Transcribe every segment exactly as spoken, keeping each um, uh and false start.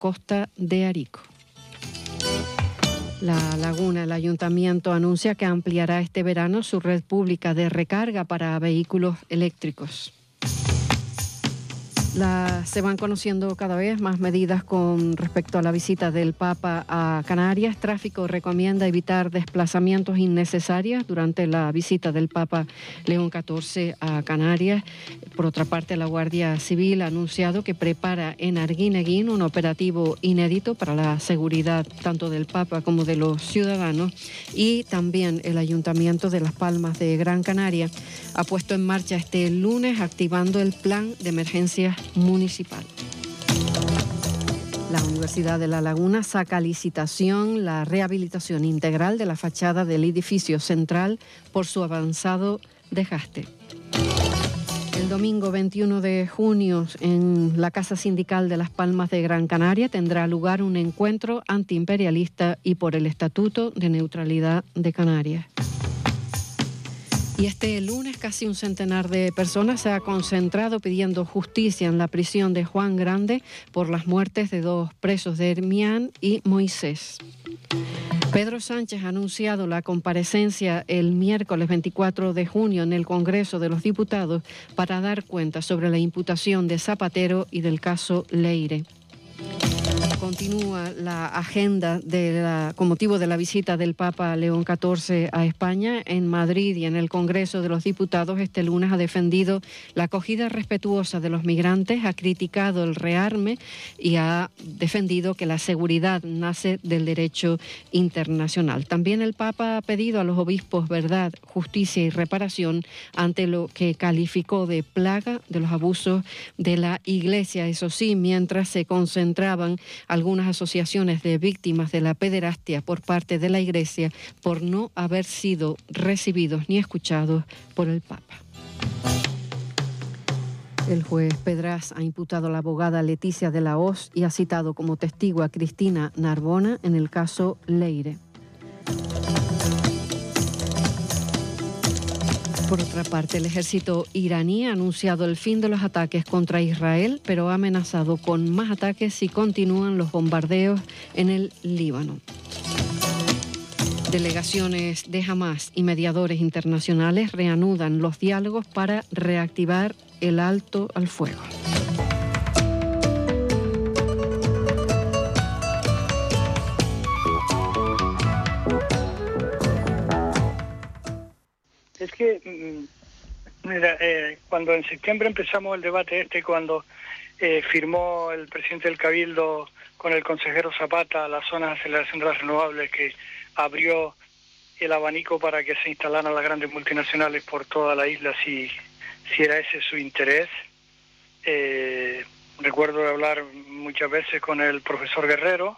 Costa de Arico. La Laguna, el ayuntamiento anuncia que ampliará este verano su red pública de recarga para vehículos eléctricos. La, se van conociendo cada vez más medidas con respecto a la visita del Papa a Canarias. Tráfico recomienda evitar desplazamientos innecesarios durante la visita del Papa León catorce a Canarias. Por otra parte, la Guardia Civil ha anunciado que prepara en Arguineguín un operativo inédito para la seguridad tanto del Papa como de los ciudadanos, y también el Ayuntamiento de Las Palmas de Gran Canaria ha puesto en marcha este lunes activando el plan de emergencias municipal. La Universidad de La Laguna saca a licitación la rehabilitación integral de la fachada del edificio central por su avanzado desgaste. El domingo veintiuno de junio, en la Casa Sindical de Las Palmas de Gran Canaria, tendrá lugar un encuentro antiimperialista y por el Estatuto de Neutralidad de Canarias. Y este lunes casi un centenar de personas se ha concentrado pidiendo justicia en la prisión de Juan Grande por las muertes de dos presos de Hermián y Moisés. Pedro Sánchez ha anunciado la comparecencia el miércoles veinticuatro de junio en el Congreso de los Diputados para dar cuenta sobre la imputación de Zapatero y del caso Leire. Continúa la agenda de la, con motivo de la visita del Papa León catorce a España. En Madrid y en el Congreso de los Diputados este lunes ha defendido la acogida respetuosa de los migrantes, ha criticado el rearme y ha defendido que la seguridad nace del derecho internacional. También el Papa ha pedido a los obispos verdad, justicia y reparación ante lo que calificó de plaga de los abusos de la Iglesia. Eso sí, mientras se concentraban algunas asociaciones de víctimas de la pederastia por parte de la Iglesia por no haber sido recibidos ni escuchados por el Papa. El juez Pedras ha imputado a la abogada Leticia de la Hoz y ha citado como testigo a Cristina Narbona en el caso Leire. Por otra parte, el ejército iraní ha anunciado el fin de los ataques contra Israel, pero ha amenazado con más ataques si continúan los bombardeos en el Líbano. Delegaciones de Hamás y mediadores internacionales reanudan los diálogos para reactivar el alto al fuego. Es que, mira, eh, cuando en septiembre empezamos el debate este, cuando eh, firmó el presidente del Cabildo con el consejero Zapata las zonas de aceleración de las renovables, que abrió el abanico para que se instalaran las grandes multinacionales por toda la isla, si, si era ese su interés. Eh, recuerdo hablar muchas veces con el profesor Guerrero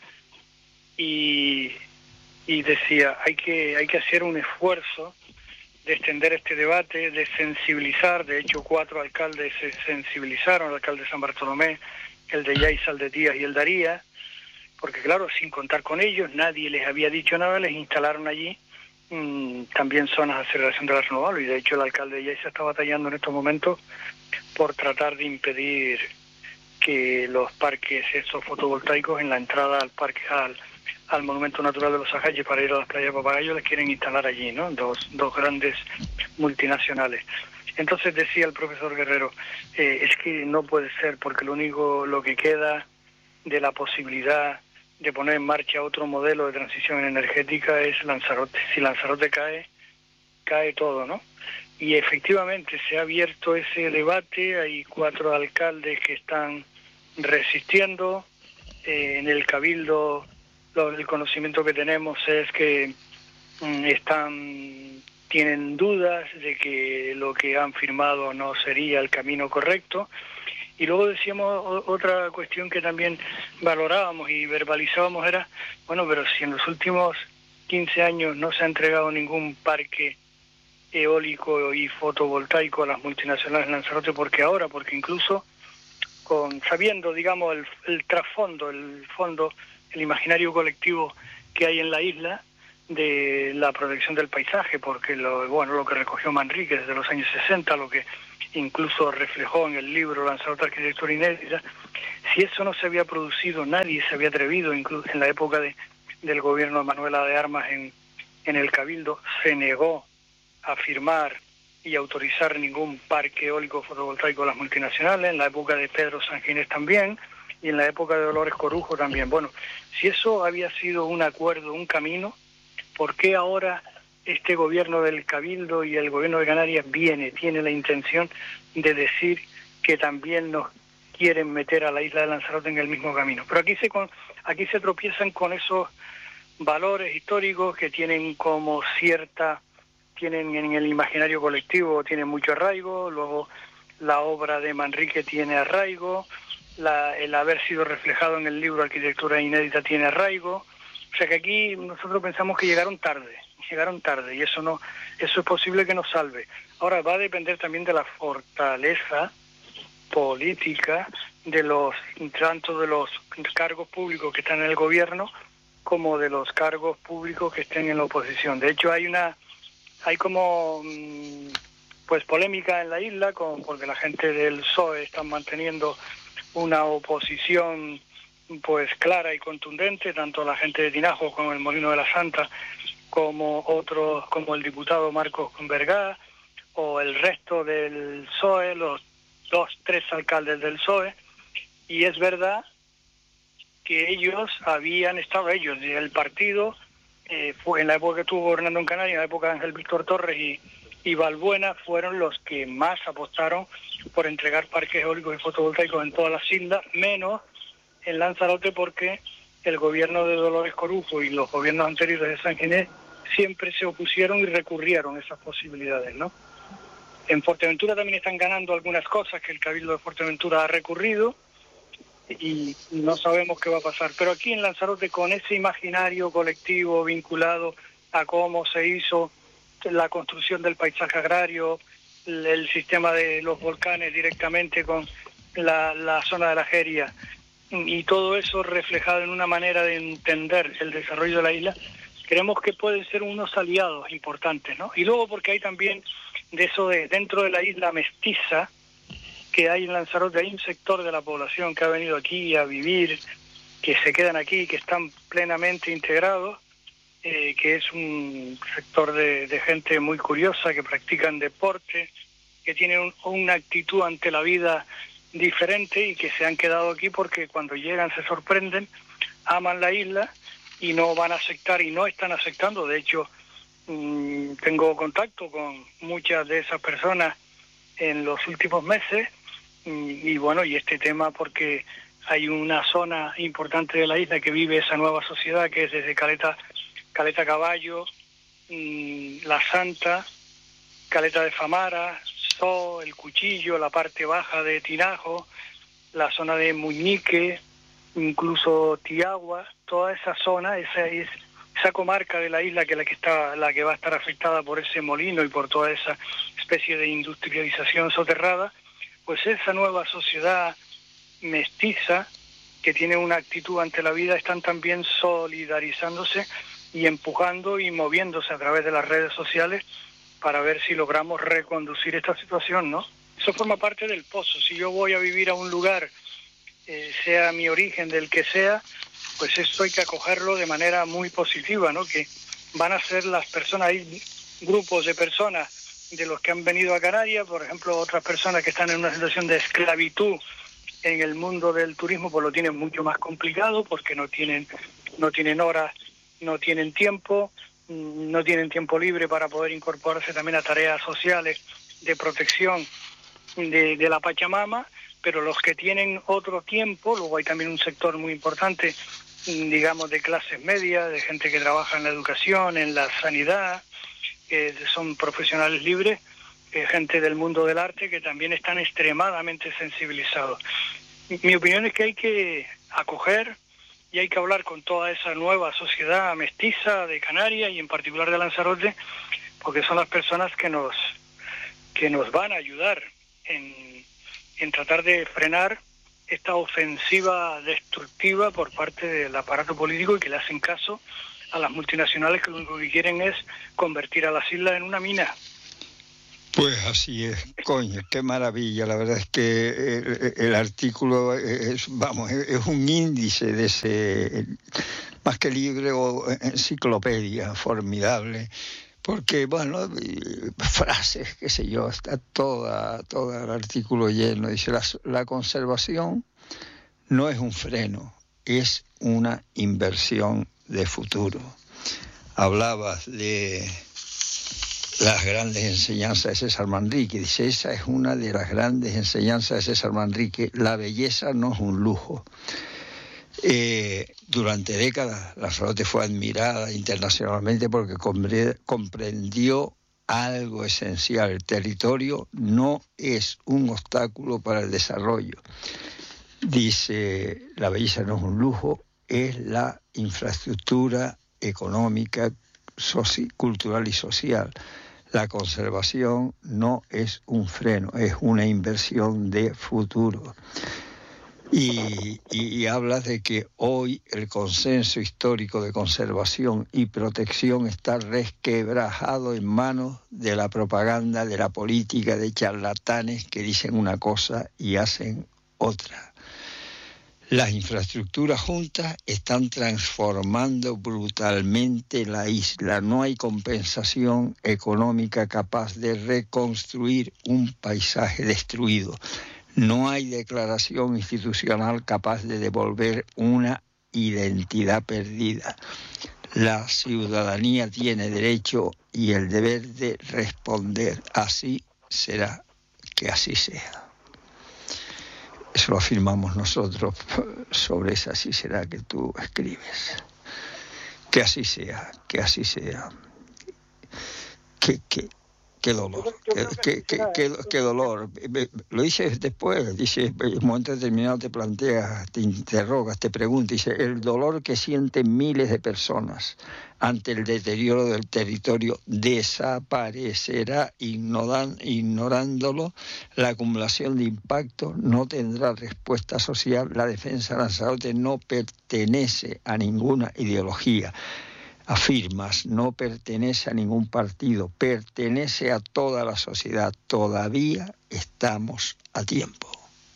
y, y decía, hay que, hay que hacer un esfuerzo de extender este debate, de sensibilizar. De hecho, cuatro alcaldes se sensibilizaron, el alcalde de San Bartolomé, el de Yaiza, el de Tías y el de Aría, porque claro, sin contar con ellos, nadie les había dicho nada, les instalaron allí mmm, también zonas de aceleración de las renovables, y de hecho el alcalde de Yaiza está batallando en estos momentos por tratar de impedir que los parques esos fotovoltaicos en la entrada al parque, al al Monumento Natural de los Ajalles para ir a las playas de Papagayo, les quieren instalar allí, ¿no? Dos, dos grandes multinacionales. Entonces decía el profesor Guerrero, eh, es que no puede ser, porque lo único, lo que queda de la posibilidad de poner en marcha otro modelo de transición energética es Lanzarote. Si Lanzarote cae, cae todo, ¿no? Y efectivamente se ha abierto ese debate, hay cuatro alcaldes que están resistiendo, eh, en el Cabildo el conocimiento que tenemos es que mm, están tienen dudas de que lo que han firmado no sería el camino correcto. Y luego decíamos otra cuestión que también valorábamos y verbalizábamos era, bueno, pero si en los últimos quince años no se ha entregado ningún parque eólico y fotovoltaico a las multinacionales de Lanzarote, ¿por qué ahora? Porque incluso con sabiendo, digamos, el, el trasfondo, el fondo, el imaginario colectivo que hay en la isla de la protección del paisaje, porque lo bueno lo que recogió Manrique desde los años sesenta, lo que incluso reflejó en el libro Lanzarote Arquitectura Inédita. Si eso no se había producido, nadie se había atrevido, incluso en la época de, del gobierno de Manuela de Armas en, en el Cabildo, se negó a firmar y autorizar ningún parque eólico fotovoltaico a las multinacionales, en la época de Pedro Sanginés también, y en la época de Dolores Corujo también. Bueno, si eso había sido un acuerdo, un camino, ¿por qué ahora este gobierno del Cabildo y el gobierno de Canarias viene, tiene la intención de decir que también nos quieren meter a la isla de Lanzarote en el mismo camino? Pero aquí se, con, aquí se tropiezan con esos valores históricos que tienen como cierta, tienen en el imaginario colectivo, tienen mucho arraigo, luego la obra de Manrique tiene arraigo, la, el haber sido reflejado en el libro Arquitectura Inédita tiene arraigo, o sea que aquí nosotros pensamos que llegaron tarde, llegaron tarde y eso no, eso es posible que nos salve. Ahora va a depender también de la fortaleza política de los, tanto de los cargos públicos que están en el gobierno como de los cargos públicos que estén en la oposición. De hecho hay una, hay como pues polémica en la isla con, porque la gente del P S O E están manteniendo una oposición pues clara y contundente, tanto la gente de Tinajo como el Molino de la Santa, como otros, como el diputado Marcos Vergá, o el resto del P S O E, los dos, tres alcaldes del P S O E, y es verdad que ellos habían estado, ellos, el partido, eh, fue en la época que estuvo gobernando en Canarias, en la época de Ángel Víctor Torres y, y Balbuena, fueron los que más apostaron por entregar parques eólicos y fotovoltaicos en todas las islas, menos en Lanzarote, porque el gobierno de Dolores Corujo y los gobiernos anteriores de Sanginés siempre se opusieron y recurrieron a esas posibilidades, ¿no? En Fuerteventura también están ganando algunas cosas que el Cabildo de Fuerteventura ha recurrido y no sabemos qué va a pasar. Pero aquí en Lanzarote, con ese imaginario colectivo vinculado a cómo se hizo la construcción del paisaje agrario, el sistema de los volcanes directamente con la, la zona de la Jeria, y todo eso reflejado en una manera de entender el desarrollo de la isla, creemos que pueden ser unos aliados importantes, ¿no? Y luego porque hay también de eso de dentro de la isla mestiza que hay en Lanzarote, hay un sector de la población que ha venido aquí a vivir, que se quedan aquí, que están plenamente integrados, eh, que es un sector de, de gente muy curiosa, que practican deporte, que tienen un, una actitud ante la vida diferente y que se han quedado aquí porque cuando llegan se sorprenden, aman la isla y no van a aceptar y no están aceptando. De hecho, mmm, tengo contacto con muchas de esas personas en los últimos meses y, y bueno, y este tema porque hay una zona importante de la isla que vive esa nueva sociedad que es desde Caleta, Caleta Caballo, mmm, La Santa, Caleta de Famara, So, El Cuchillo, la parte baja de Tinajo, la zona de Muñique, incluso Tiagua, toda esa zona, esa es esa comarca de la isla que es la que está, la que va a estar afectada por ese molino y por toda esa especie de industrialización soterrada, pues esa nueva sociedad mestiza que tiene una actitud ante la vida están también solidarizándose y empujando y moviéndose a través de las redes sociales para ver si logramos reconducir esta situación, ¿no? Eso forma parte del pozo. Si yo voy a vivir a un lugar, eh, sea mi origen del que sea, pues esto hay que acogerlo de manera muy positiva, ¿no? Que van a ser las personas, hay grupos de personas de los que han venido a Canarias, por ejemplo, otras personas que están en una situación de esclavitud en el mundo del turismo, pues lo tienen mucho más complicado porque no tienen, no tienen horas, no tienen tiempo, no tienen tiempo libre para poder incorporarse también a tareas sociales de protección de, de la Pachamama, pero los que tienen otro tiempo, luego hay también un sector muy importante, digamos, de clases medias, de gente que trabaja en la educación, en la sanidad, que son profesionales libres, eh, gente del mundo del arte que también están extremadamente sensibilizados. Mi opinión es que hay que acoger y hay que hablar con toda esa nueva sociedad mestiza de Canarias y en particular de Lanzarote, porque son las personas que nos que nos van a ayudar en, en tratar de frenar esta ofensiva destructiva por parte del aparato político y que le hacen caso a las multinacionales que lo único que quieren es convertir a las islas en una mina. Pues así es, coño, qué maravilla. La verdad es que el, el artículo es, vamos, es un índice de ese, más que libro o enciclopedia formidable, porque, bueno, frases, qué sé yo, está toda, todo el artículo lleno. Dice, la, la conservación no es un freno, es una inversión de futuro. Hablabas de las grandes enseñanzas de César Manrique. Dice, esa es una de las grandes enseñanzas de César Manrique. La belleza no es un lujo. Eh, durante décadas, Lanzarote fue admirada internacionalmente porque comprendió algo esencial. El territorio no es un obstáculo para el desarrollo. Dice, la belleza no es un lujo, es la infraestructura económica, soci- cultural y social. La conservación no es un freno, es una inversión de futuro. Y, y, y hablas de que hoy el consenso histórico de conservación y protección está resquebrajado en manos de la propaganda, de la política, de charlatanes que dicen una cosa y hacen otra. Las infraestructuras juntas están transformando brutalmente la isla. No hay compensación económica capaz de reconstruir un paisaje destruido. No hay declaración institucional capaz de devolver una identidad perdida. La ciudadanía tiene derecho y el deber de responder. Así será, que así sea. Eso lo afirmamos nosotros sobre esa así será que tú escribes. Que así sea, que así sea. Que, que, qué dolor, qué, qué, qué, qué, qué dolor. Lo dices después, dice, en un momento determinado te planteas, te interrogas, te preguntas, dice, el dolor que sienten miles de personas ante el deterioro del territorio desaparecerá ignoran, ignorándolo. La acumulación de impactos no tendrá respuesta social. La defensa de Lanzarote no pertenece a ninguna ideología. Afirmas, no pertenece a ningún partido, pertenece a toda la sociedad. Todavía estamos a tiempo.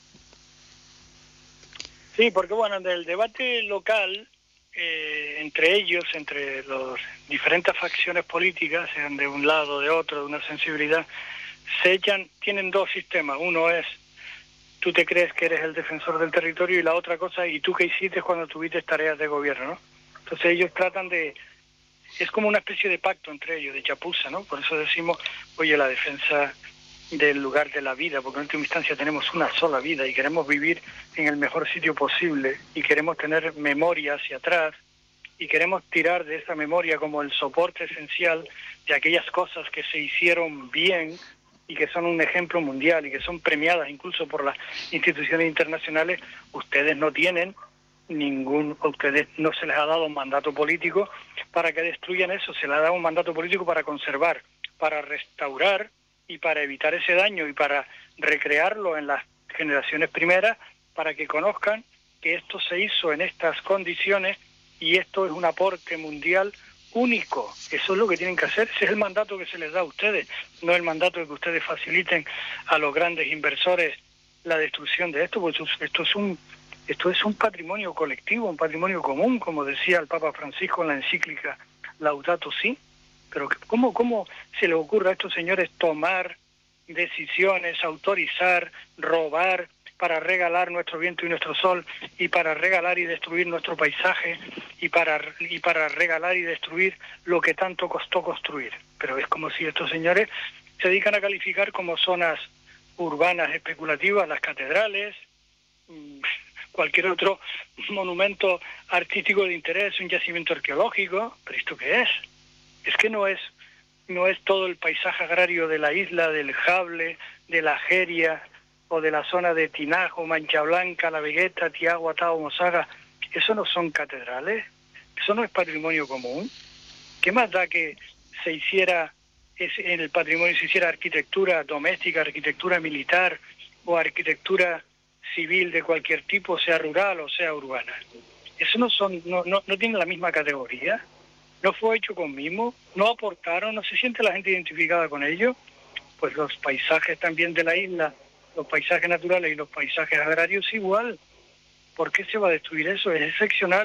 Sí, porque bueno, del debate local, eh, entre ellos, entre las diferentes facciones políticas, sean de un lado o de otro, de una sensibilidad, se echan, tienen dos sistemas. Uno es, tú te crees que eres el defensor del territorio, y la otra cosa, ¿y tú qué hiciste cuando tuviste tareas de gobierno, no? Entonces ellos tratan de... Es como una especie de pacto entre ellos, de chapuza, ¿no? Por eso decimos, oye, la defensa del lugar de la vida, porque en última instancia tenemos una sola vida y queremos vivir en el mejor sitio posible y queremos tener memoria hacia atrás y queremos tirar de esa memoria como el soporte esencial de aquellas cosas que se hicieron bien y que son un ejemplo mundial y que son premiadas incluso por las instituciones internacionales. Ustedes no tienen ningún, a ustedes no se les ha dado un mandato político para que destruyan eso, se les ha dado un mandato político para conservar, para restaurar y para evitar ese daño y para recrearlo en las generaciones primeras, para que conozcan que esto se hizo en estas condiciones y esto es un aporte mundial único. Eso es lo que tienen que hacer, ese es el mandato que se les da a ustedes, no el mandato de que ustedes faciliten a los grandes inversores la destrucción de esto, porque esto es un Esto es un patrimonio colectivo, un patrimonio común, como decía el Papa Francisco en la encíclica Laudato Si. Pero ¿cómo, cómo se le ocurre a estos señores tomar decisiones, autorizar, robar para regalar nuestro viento y nuestro sol, y para regalar y destruir nuestro paisaje, y para, y para regalar y destruir lo que tanto costó construir? Pero es como si estos señores se dedican a calificar como zonas urbanas especulativas las catedrales, cualquier otro monumento artístico de interés, un yacimiento arqueológico. ¿Pero esto qué es? Es que no es no es todo el paisaje agrario de la isla, del Jable, de la Jeria, o de la zona de Tinajo, Mancha Blanca, La Vegueta, Tiagua, Tao, Mosaga. ¿Eso no son catedrales? ¿Eso no es patrimonio común? ¿Qué más da que se hiciera, en el patrimonio se hiciera arquitectura doméstica, arquitectura militar, o arquitectura civil de cualquier tipo, sea rural o sea urbana? Eso no son, no, no, no tiene la misma categoría, no fue hecho con mimo, no aportaron, no se siente la gente identificada con ello. pues los paisajes también de la isla, los paisajes naturales y los paisajes agrarios igual. ¿Por qué se va a destruir eso? Es excepcional.